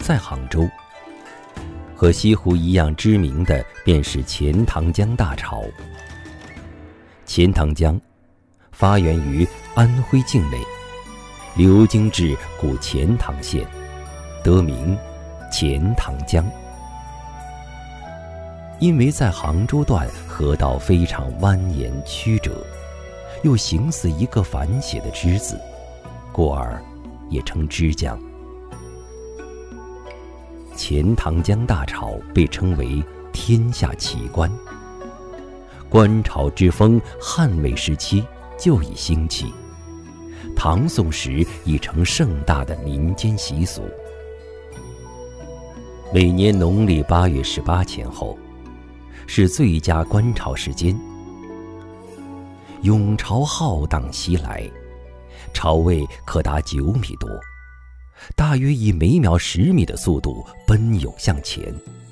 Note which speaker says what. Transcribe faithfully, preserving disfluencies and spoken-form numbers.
Speaker 1: 在杭州。和西湖一样知名的便是钱塘江大潮。钱塘江发源于安徽境内，流经至古钱塘县，得名钱塘江。因为在杭州段河道非常蜿蜒曲折，又形似一个反写的之字，故而也称之江。钱塘江大潮被称为天下奇观，观潮之风汉魏时期就已兴起，唐宋时已成盛大的民间习俗。每年农历八月十八前后是最佳观潮时间，涌潮浩荡袭来，潮位可达九米多，大约以每秒十米的速度奔涌向前，